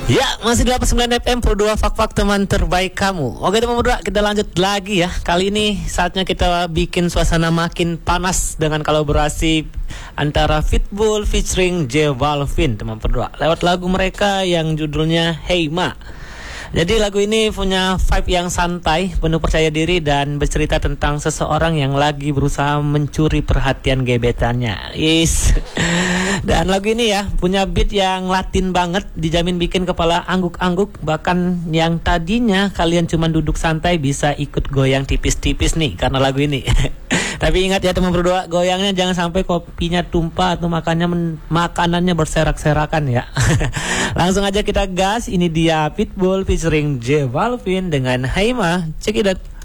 Ya, masih 89 FM Pro 2 Fak-Fak teman terbaik kamu. Oke teman berdua, kita lanjut lagi ya. Kali ini saatnya kita bikin suasana makin panas dengan kolaborasi antara Pitbull featuring J Balvin teman berdua. Lewat lagu mereka yang judulnya Hey Ma. Jadi lagu ini punya vibe yang santai, penuh percaya diri dan bercerita tentang seseorang yang lagi berusaha mencuri perhatian gebetannya. Yes. Dan lagu ini ya punya beat yang Latin banget, dijamin bikin kepala angguk-angguk. Bahkan yang tadinya kalian cuma duduk santai bisa ikut goyang tipis-tipis nih karena lagu ini. Tapi ingat ya teman berdua, goyangnya jangan sampai kopinya tumpah atau makanannya berserak-serakan ya. Langsung aja kita gas. Ini dia Pitbull featuring J Balvin dengan Hey Ma. Check it out.